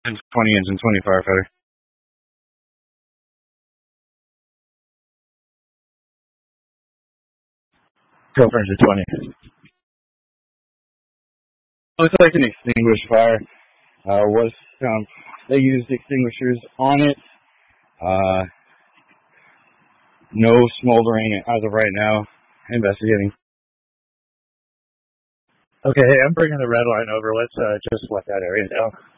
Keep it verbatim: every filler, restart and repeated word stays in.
And twenty engine, twenty firefighter. Girlfriend's a twenty. Looks like an extinguished fire. Uh, was um, they used extinguishers on it. Uh, no smoldering as of right now. Investigating. Okay, hey, I'm bringing the red line over. Let's uh, just let that area down.